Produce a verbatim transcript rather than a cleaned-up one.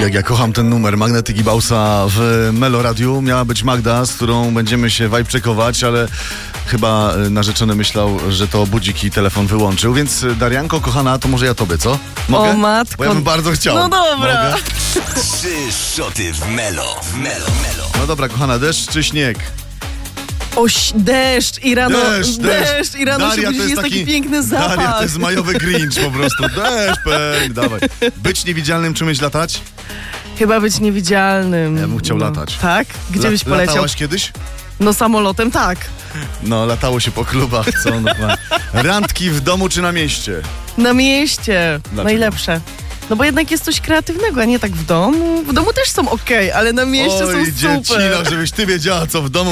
jak ja kocham ten numer Magnetyk i Bausa w Melo Radiu. Miała być Magda, z którą będziemy się wajbczekować, ale chyba narzeczony myślał, że to budzik i telefon wyłączył, więc Darianko, kochana, to może ja tobie, co? Mogę? O matko. Bo ja bym bardzo chciał. No dobra. Mogę? Trzy szoty w Melo. W Melo. Melo. No dobra, kochana, deszcz czy śnieg? Oś, deszcz i rano, Deszcz, deszcz. deszcz i rano Daria, się to budzi, jest, jest taki, taki- piękny zapach. Daria, to jest majowy Grinch po prostu. Deszcz, pęk, dawaj. Być niewidzialnym, czy umieć latać? Chyba być niewidzialnym. Ja bym chciał no. latać. Tak? Gdzie La- byś poleciał? Latałaś kiedyś? No samolotem tak. No, latało się po klubach, co? No, randki w domu czy na mieście? Na mieście. Dlaczego? Najlepsze. No bo jednak jest coś kreatywnego, a nie tak w domu. W domu też są okej, ale na mieście Oj, są dziecina, super. żebyś ty wiedziała, co w domu